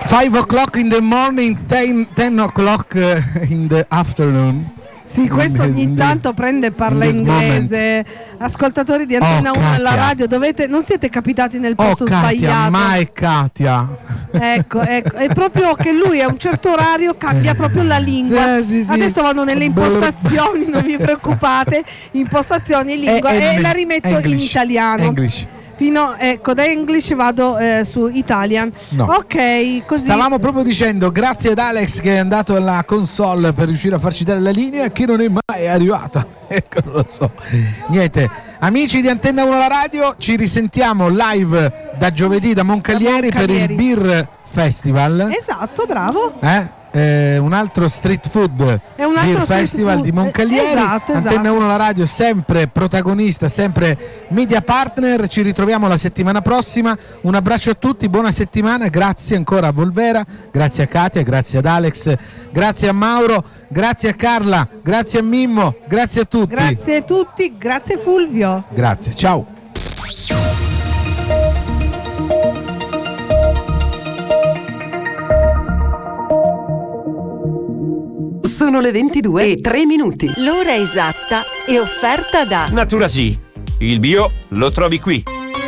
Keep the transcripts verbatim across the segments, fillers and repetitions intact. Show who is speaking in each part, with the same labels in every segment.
Speaker 1: five o'clock in the morning, ten, ten o'clock in the afternoon.
Speaker 2: Sì, questo ogni tanto prende e parla in inglese. Moment. Ascoltatori di Antenna
Speaker 1: oh,
Speaker 2: uno alla radio, dovete, non siete capitati nel posto
Speaker 1: oh, Katia,
Speaker 2: sbagliato.
Speaker 1: Mai Katia.
Speaker 2: Ecco, ecco, è proprio che lui a un certo orario cambia proprio la lingua.
Speaker 1: Sì, sì, sì.
Speaker 2: Adesso vanno nelle impostazioni, non vi preoccupate, impostazioni lingua e, e la rimetto English. in italiano.
Speaker 1: English.
Speaker 2: Fino, ecco, da English vado eh, su Italian.
Speaker 1: No.
Speaker 2: Ok, così.
Speaker 1: Stavamo proprio dicendo grazie ad Alex che è andato alla console per riuscire a farci dare la linea e che non è mai arrivata. Ecco, non lo so. Niente, amici di Antenna uno alla radio, ci risentiamo live da giovedì da Moncalieri, da Moncalieri. per il Beer Festival.
Speaker 2: Esatto, bravo.
Speaker 1: Eh? Eh, un altro street food
Speaker 2: è un altro
Speaker 1: Beer Festival
Speaker 2: food.
Speaker 1: di Moncalieri.
Speaker 2: Esatto,
Speaker 1: Antenna
Speaker 2: esatto.
Speaker 1: uno la radio sempre protagonista, sempre media partner. Ci ritroviamo la settimana prossima. Un abbraccio a tutti, buona settimana, grazie ancora a Volvera, grazie a Katia, grazie ad Alex, grazie a Mauro, grazie a Carla, grazie a Mimmo, grazie a tutti.
Speaker 2: Grazie a tutti, grazie Fulvio.
Speaker 1: Grazie, ciao.
Speaker 3: Sono le ventidue e tre minuti. L'ora esatta è offerta da
Speaker 4: Natura Sì. Il bio lo trovi qui.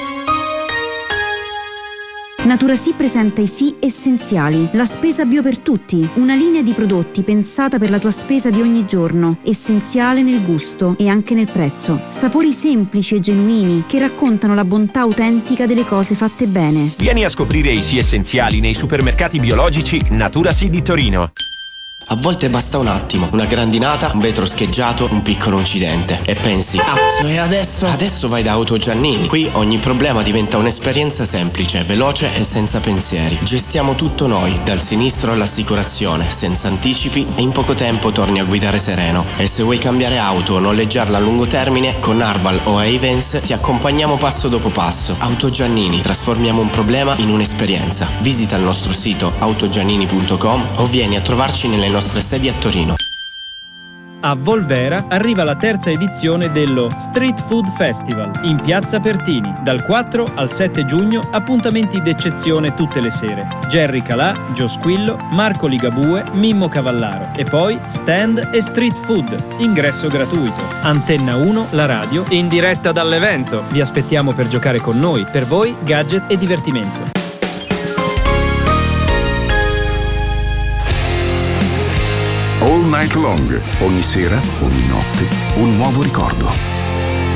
Speaker 5: Natura Sì presenta i Sì essenziali, la spesa bio per tutti, una linea di prodotti pensata per la tua spesa di ogni giorno, essenziale nel gusto e anche nel prezzo. Sapori semplici e genuini che raccontano la bontà autentica delle cose fatte bene.
Speaker 4: Vieni a scoprire i Sì essenziali nei supermercati biologici Natura Sì di Torino.
Speaker 6: A volte basta un attimo, una grandinata, un vetro scheggiato, un piccolo incidente e pensi, cazzo, e adesso? Adesso vai da Auto Giannini. Qui ogni problema diventa un'esperienza semplice, veloce e senza pensieri. Gestiamo tutto noi, dal sinistro all'assicurazione, senza anticipi e in poco tempo torni a guidare sereno. E se vuoi cambiare auto o noleggiarla a lungo termine, con Arval o Avens ti accompagniamo passo dopo passo. Auto Giannini, trasformiamo un problema in un'esperienza. Visita il nostro sito autogiannini punto com o vieni a trovarci nelle nostre sedi a Torino.
Speaker 7: A Volvera arriva la terza edizione dello Street Food Festival in Piazza Pertini. Dal quattro al sette giugno appuntamenti d'eccezione tutte le sere. Jerry Calà, Gio Squillo, Marco Ligabue, Mimmo Cavallaro e poi stand e street food. Ingresso gratuito. Antenna uno, la radio, in diretta dall'evento. Vi aspettiamo per giocare con noi. Per voi gadget e divertimento.
Speaker 8: All Night Long, ogni sera, ogni notte, un nuovo ricordo.